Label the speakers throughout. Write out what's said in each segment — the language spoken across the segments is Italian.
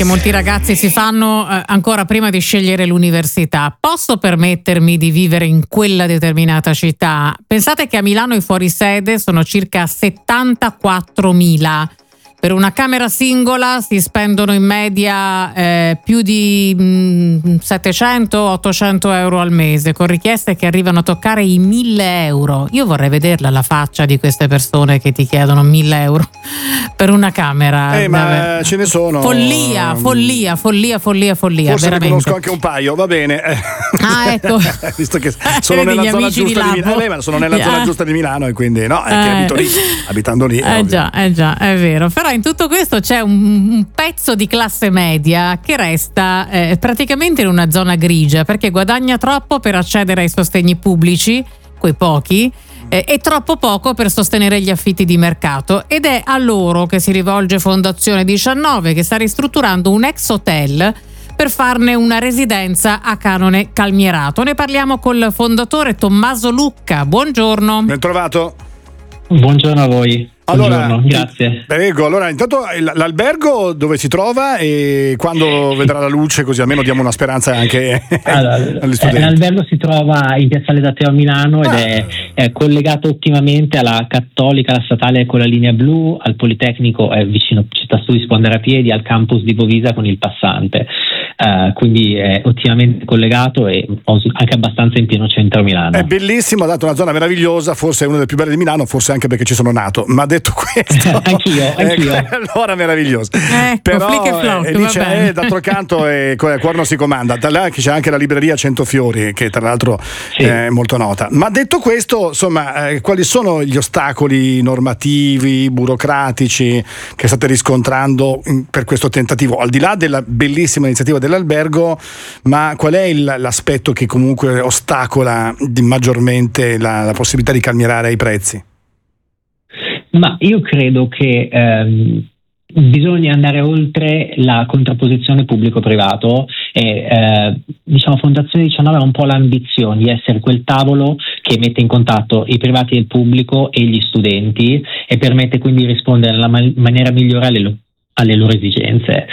Speaker 1: molti ragazzi si fanno ancora prima di scegliere l'università. Posso permettermi di vivere in quella determinata città? Pensate che a Milano i fuorisede sono circa 74.000. Per una camera singola si spendono in media più di 700-800 euro al mese, con richieste che arrivano a toccare i 1.000 euro. Io vorrei vederla la faccia di queste persone che ti chiedono 1.000 euro per una camera.
Speaker 2: Ma ce ne sono.
Speaker 1: Follia.
Speaker 2: Forse ne conosco anche un paio, va bene.
Speaker 1: Ah, ecco.
Speaker 2: Visto che sono nella zona giusta di Milano. Ma sono nella zona giusta di Milano e quindi no, è che abito lì, abitando lì.
Speaker 1: Già, è vero. Però in tutto questo c'è un pezzo di classe media che resta praticamente in una zona grigia, perché guadagna troppo per accedere ai sostegni pubblici, quei pochi, e troppo poco per sostenere gli affitti di mercato, ed è a loro che si rivolge Fondazione 19, che sta ristrutturando un ex hotel per farne una residenza a canone calmierato. Ne parliamo col fondatore Tommaso Lucca. Buongiorno.
Speaker 2: Ben trovato.
Speaker 3: Buongiorno a voi.
Speaker 2: Allora,
Speaker 3: buongiorno, grazie.
Speaker 2: Prego, allora intanto l'albergo dove si trova e quando vedrà la luce, così almeno diamo una speranza anche agli studenti.
Speaker 3: L'albergo si trova in Piazzale d'Atteo a Milano ed è collegato ottimamente alla Cattolica, alla statale con la linea blu, al Politecnico è vicino Città Studi, si può andare a piedi, al campus di Bovisa con il passante. Quindi è ottimamente collegato e anche abbastanza in pieno centro a Milano.
Speaker 2: È bellissimo, ha dato una zona meravigliosa, forse è una delle più belle di Milano, forse anche perché ci sono nato, ma detto questo
Speaker 3: anch'io.
Speaker 2: Allora meraviglioso.
Speaker 1: Però
Speaker 2: dice d'altro canto cuore non si comanda. Da là c'è anche la libreria Centofiori, che tra l'altro è molto nota. Ma detto questo, insomma, quali sono gli ostacoli normativi, burocratici che state riscontrando per questo tentativo, al di là della bellissima iniziativa dell'albergo, ma qual è l'aspetto che comunque ostacola maggiormente la possibilità di calmierare i prezzi?
Speaker 3: Ma io credo che bisogna andare oltre la contrapposizione pubblico-privato e Fondazione 19 ha un po' l'ambizione di essere quel tavolo che mette in contatto i privati e il pubblico e gli studenti e permette quindi di rispondere nella maniera migliore alle loro esigenze.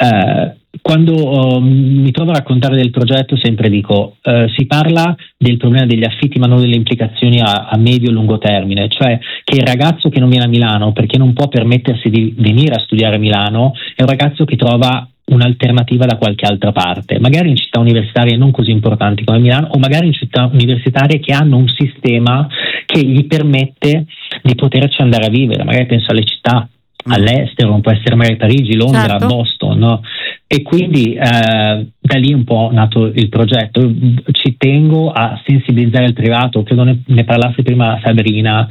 Speaker 3: Quando mi trovo a raccontare del progetto sempre dico si parla del problema degli affitti ma non delle implicazioni a medio e lungo termine, cioè che il ragazzo che non viene a Milano perché non può permettersi di venire a studiare a Milano è un ragazzo che trova un'alternativa da qualche altra parte, magari in città universitarie non così importanti come Milano o magari in città universitarie che hanno un sistema che gli permette di poterci andare a vivere, magari penso alle città all'estero, può essere magari Parigi, Londra, certo. Boston, no? E quindi da lì un po' nato il progetto. Ci tengo a sensibilizzare il privato, credo ne parlasse prima Sabrina,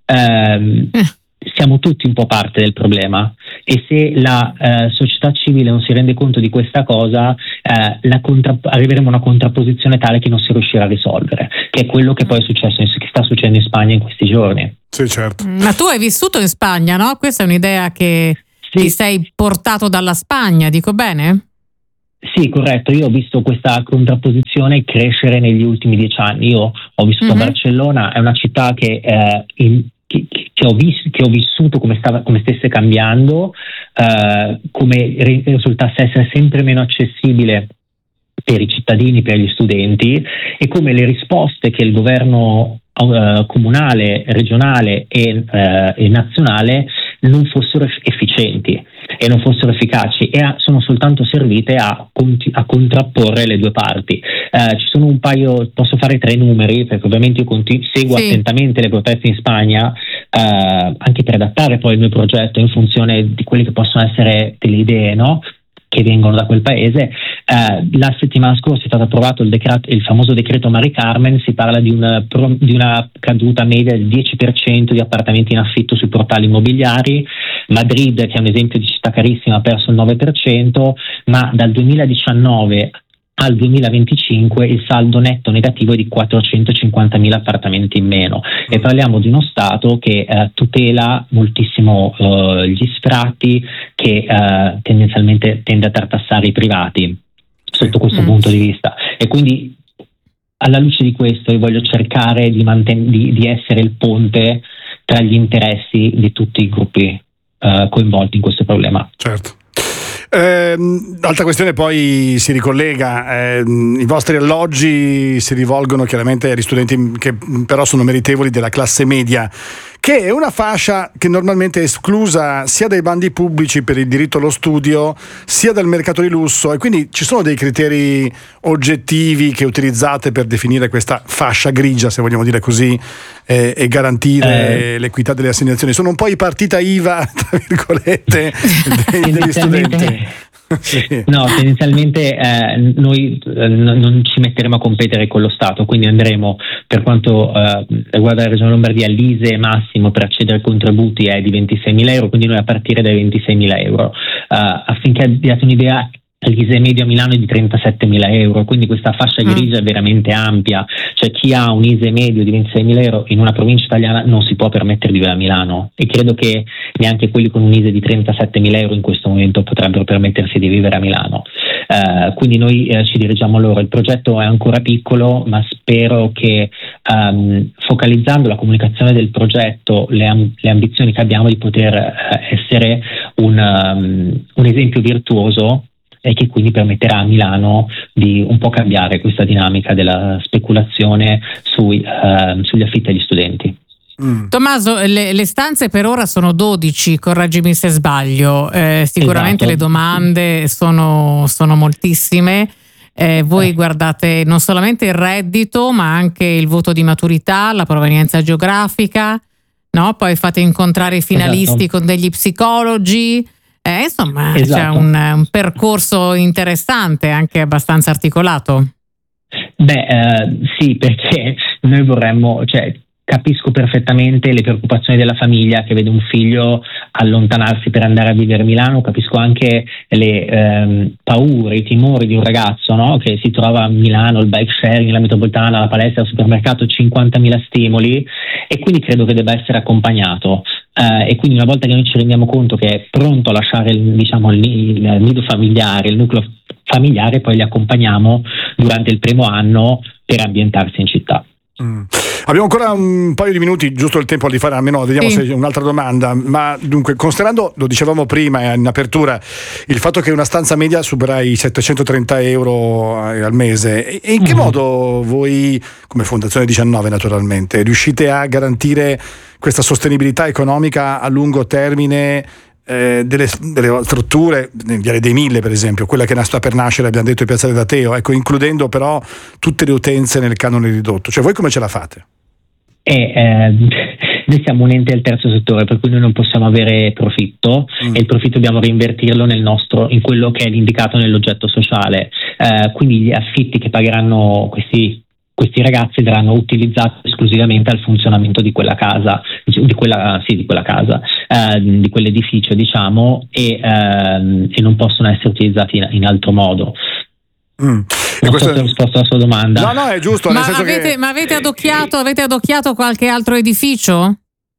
Speaker 3: siamo tutti un po' parte del problema e se la società civile non si rende conto di questa cosa arriveremo a una contrapposizione tale che non si riuscirà a risolvere, che è quello che poi è successo, che sta succedendo in Spagna in questi giorni.
Speaker 2: Sì, certo.
Speaker 1: Ma tu hai vissuto in Spagna, no? Questa è un'idea che ti sei portato dalla Spagna, dico bene?
Speaker 3: Sì, corretto. Io ho visto questa contrapposizione crescere negli ultimi 10 anni. Io ho vissuto a Barcellona, è una città che ho vissuto come stesse cambiando, come risultasse essere sempre meno accessibile per i cittadini, per gli studenti, e come le risposte che il governo comunale, regionale e nazionale non fossero efficienti e non fossero efficaci e sono soltanto servite a contrapporre le due parti. Ci sono un paio, posso fare 3 numeri perché ovviamente io seguo attentamente le proteste in Spagna anche per adattare poi il mio progetto in funzione di quelle che possono essere delle idee, no? Che vengono da quel paese. La settimana scorsa è stato approvato il famoso decreto Mari Carmen, si parla di una caduta media del 10% di appartamenti in affitto sui portali immobiliari. Madrid, che è un esempio di città carissima, ha perso il 9%, ma dal 2019 al 2025 il saldo netto negativo è di 450.000 appartamenti in meno e parliamo di uno Stato che tutela moltissimo gli sfratti, che tendenzialmente tende a tartassare i privati sotto questo punto di vista, e quindi alla luce di questo io voglio cercare di essere il ponte tra gli interessi di tutti i gruppi coinvolti in questo problema.
Speaker 2: Certo. Altra questione poi si ricollega, i vostri alloggi si rivolgono chiaramente agli studenti che però sono meritevoli della classe media, che è una fascia che normalmente è esclusa sia dai bandi pubblici per il diritto allo studio sia dal mercato di lusso, e quindi ci sono dei criteri oggettivi che utilizzate per definire questa fascia grigia, se vogliamo dire così, e garantire l'equità delle assegnazioni. Sono un po' i partita IVA, tra virgolette, degli studenti. Sì.
Speaker 3: No, tendenzialmente noi non ci metteremo a competere con lo Stato, quindi andremo, per quanto riguarda la Regione Lombardia, l'ISEE massimo per accedere ai contributi è di 26.000 euro, quindi noi a partire dai 26.000 euro. Affinché abbiate un'idea, l'ISEE medio a Milano è di 37.000 euro, quindi questa fascia grigia è veramente ampia, cioè chi ha un ISEE medio di 26.000 euro in una provincia italiana non si può permettere di vivere a Milano, e credo che neanche quelli con un ISEE di 37.000 euro in questo momento potrebbero permettersi di vivere a Milano. Quindi noi ci dirigiamo a loro. Il progetto è ancora piccolo, ma spero che focalizzando la comunicazione del progetto, le ambizioni che abbiamo di poter essere un esempio virtuoso, e che quindi permetterà a Milano di un po' cambiare questa dinamica della speculazione sugli affitti agli studenti.
Speaker 1: Tommaso, le stanze per ora sono 12, correggimi se sbaglio, sicuramente. Esatto. Le domande sono moltissime. Voi guardate non solamente il reddito, ma anche il voto di maturità, la provenienza geografica, no? Poi fate incontrare i finalisti, esatto, con degli psicologi. Insomma, esatto, c'è un percorso interessante, anche abbastanza articolato.
Speaker 3: Sì, perché noi vorremmo, capisco perfettamente le preoccupazioni della famiglia che vede un figlio allontanarsi per andare a vivere a Milano, capisco anche le paure, i timori di un ragazzo, no? Che si trova a Milano, il bike sharing, la metropolitana, la palestra, il supermercato, 50.000 stimoli, e quindi credo che debba essere accompagnato. E quindi una volta che noi ci rendiamo conto che è pronto a lasciare il nido familiare, il nucleo familiare, poi li accompagniamo durante il primo anno per ambientarsi in città.
Speaker 2: Abbiamo ancora un paio di minuti, giusto il tempo di fare almeno, vediamo se c'è un'altra domanda. Ma dunque, considerando, lo dicevamo prima in apertura, il fatto che una stanza media supera i 730 euro al mese, e in che modo voi, come Fondazione 19 naturalmente, riuscite a garantire questa sostenibilità economica a lungo termine delle strutture, Viale dei Mille per esempio, quella che sta per nascere, abbiamo detto, in Piazzale d'Ateo, ecco, includendo però tutte le utenze nel canone ridotto? Cioè, voi come ce la fate?
Speaker 3: Noi siamo un ente del terzo settore, per cui noi non possiamo avere profitto, e il profitto dobbiamo reinvertirlo in quello che è indicato nell'oggetto sociale. Quindi gli affitti che pagheranno questi ragazzi verranno utilizzati esclusivamente al funzionamento di quella casa, di quell'edificio, diciamo, e non possono essere utilizzati in altro modo. Non so se ho risposto alla sua domanda.
Speaker 2: No, è giusto.
Speaker 1: Ma avete adocchiato qualche altro edificio?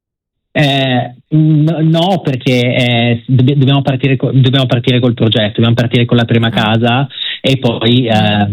Speaker 3: No, perché dobbiamo partire col progetto, dobbiamo partire con la prima casa, e poi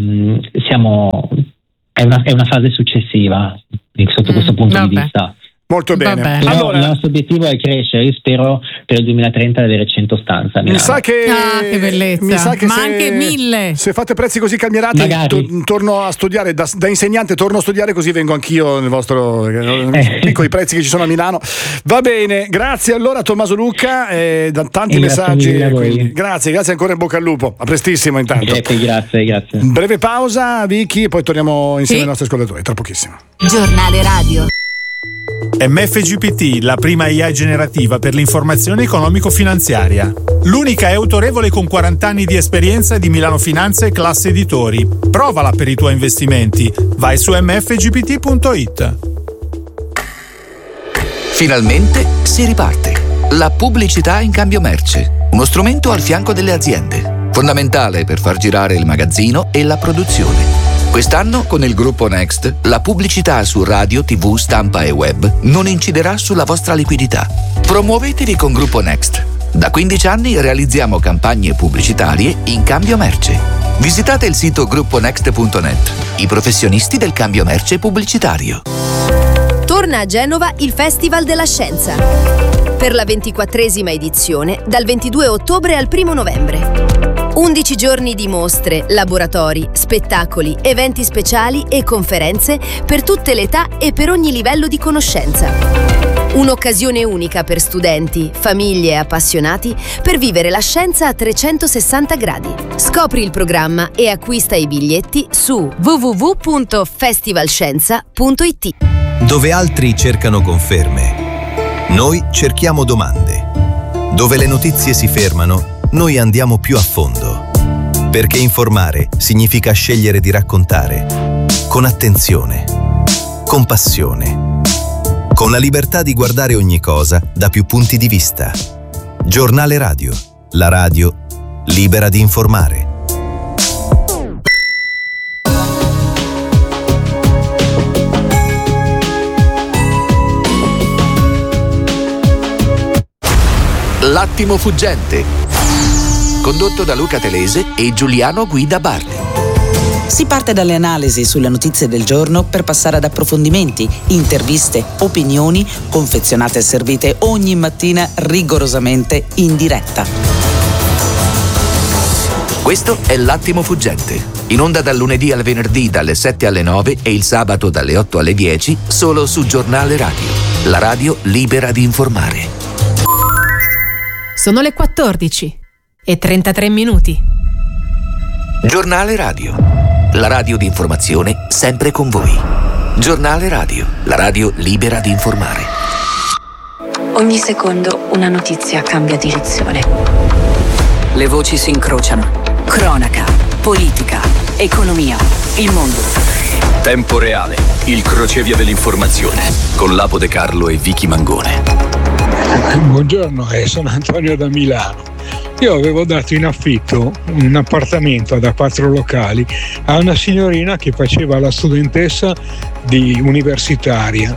Speaker 3: è una fase successissiva sotto questo punto di vista.
Speaker 2: Molto bene.
Speaker 3: Però il nostro obiettivo è crescere. Io spero per il 2030 di avere 100 stanze a Milano.
Speaker 2: Mi sa che
Speaker 1: che bellezza.
Speaker 2: Mi sa che
Speaker 1: anche 1000.
Speaker 2: Se fate prezzi così calmierati, torno a studiare da insegnante, torno a studiare, così vengo anch'io nel vostro piccoli prezzi che ci sono a Milano. Va bene, grazie allora Tommaso Lucca, da tanti messaggi. Grazie ancora, in bocca al lupo. A prestissimo intanto.
Speaker 3: Grazie.
Speaker 2: Breve pausa, Vicky, e poi torniamo insieme ai nostri ascoltatori tra pochissimo.
Speaker 4: Giornale Radio.
Speaker 5: MFGPT, la prima AI generativa per l'informazione economico-finanziaria. L'unica è autorevole con 40 anni di esperienza di Milano Finanza e Classe Editori. Provala per i tuoi investimenti. Vai su mfgpt.it.
Speaker 6: Finalmente si riparte. La pubblicità in cambio merce. Uno strumento al fianco delle aziende. Fondamentale per far girare il magazzino e la produzione. Quest'anno, con il gruppo Next, la pubblicità su radio, TV, stampa e web non inciderà sulla vostra liquidità. Promuovetevi con Gruppo Next. Da 15 anni realizziamo campagne pubblicitarie in cambio merce. Visitate il sito grupponext.net, i professionisti del cambio merce pubblicitario.
Speaker 4: Torna a Genova il Festival della Scienza. Per la 24esima edizione, dal 22 ottobre al 1 novembre. 11 giorni di mostre, laboratori, spettacoli, eventi speciali e conferenze per tutte le età e per ogni livello di conoscenza. Un'occasione unica per studenti, famiglie e appassionati per vivere la scienza a 360 gradi. Scopri il programma e acquista i biglietti su www.festivalscienza.it.
Speaker 7: Dove altri cercano conferme, noi cerchiamo domande. Dove le notizie si fermano, noi andiamo più a fondo. Perché informare significa scegliere di raccontare con attenzione, con passione, con la libertà di guardare ogni cosa da più punti di vista. Giornale Radio, la radio libera di informare.
Speaker 6: L'attimo fuggente, condotto da Luca Telese e Giuliano Guida Bardi.
Speaker 8: Si parte dalle analisi sulle notizie del giorno per passare ad approfondimenti, interviste, opinioni, confezionate e servite ogni mattina rigorosamente in diretta.
Speaker 6: Questo è L'attimo fuggente, in onda dal lunedì al venerdì dalle 7 alle 9 e il sabato dalle 8 alle 10, solo su Giornale Radio, la radio libera di informare.
Speaker 9: Sono le 14:33.
Speaker 6: Giornale Radio, la radio di informazione sempre con voi. Giornale Radio, la radio libera di informare.
Speaker 10: Ogni secondo una notizia cambia direzione.
Speaker 11: Le voci si incrociano. Cronaca, politica, economia, il mondo.
Speaker 12: Tempo reale, il crocevia dell'informazione con Lapo De Carlo e Vicky Mangone.
Speaker 13: Buongiorno, sono Antonio da Milano. Io avevo dato in affitto un appartamento da 4 locali a una signorina che faceva la studentessa di universitaria.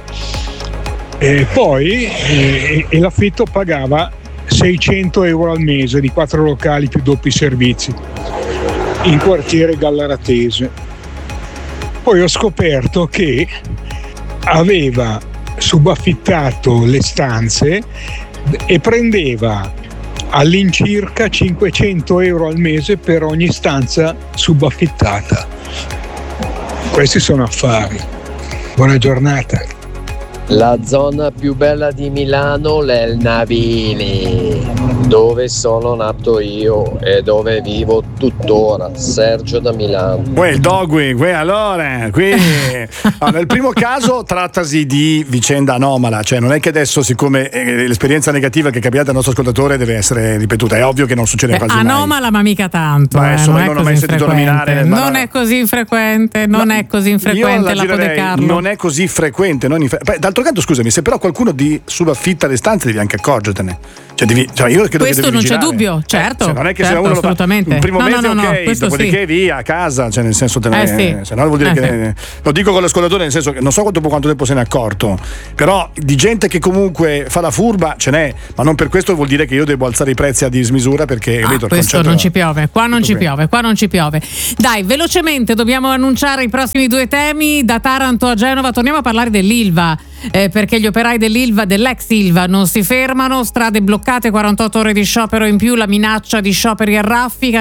Speaker 13: Poi l'affitto pagava 600 euro al mese di 4 locali più doppi servizi in quartiere Gallaratese. Poi ho scoperto che aveva subaffittato le stanze e prendeva all'incirca 500 euro al mese per ogni stanza subaffittata. Questi sono affari. Buona giornata.
Speaker 14: La zona più bella di Milano è il Navili, dove sono nato io e dove vivo tuttora. Sergio da Milano.
Speaker 2: Il Dogui, allora, qui nel primo caso trattasi di vicenda anomala, cioè non è che adesso, siccome l'esperienza negativa che è capitata al nostro ascoltatore deve essere ripetuta, è ovvio che non succede quasi mai.
Speaker 1: Anomala ma mica tanto.
Speaker 2: Adesso non ho mai sentito nominare.
Speaker 1: Non è così infrequente, non è così infrequente Lapo De Carlo.
Speaker 2: Non è così frequente, d'altro canto, scusami, se però qualcuno di subaffitta le stanze devi anche accorgertene. Io credo
Speaker 1: questo
Speaker 2: che
Speaker 1: non
Speaker 2: c'è
Speaker 1: dubbio, certo.
Speaker 2: Non è che
Speaker 1: certo,
Speaker 2: se uno
Speaker 1: assolutamente.
Speaker 2: Il primo mese ok, dopodiché
Speaker 1: sì.
Speaker 2: Via a casa, cioè nel senso se no vuol dire che lo dico con l'ascoltatore, nel senso che non so quanto tempo se ne è accorto, però di gente che comunque fa la furba ce n'è, ma non per questo vuol dire che io devo alzare i prezzi a dismisura, perché capito,
Speaker 1: questo non ci piove, qua non ci piove. Dai, velocemente dobbiamo annunciare i prossimi 2 temi. Da Taranto a Genova torniamo a parlare dell'Ilva, perché gli operai dell'ex Ilva non si fermano, strade bloccate, 48 ore di sciopero in più, la minaccia di scioperi a raffica.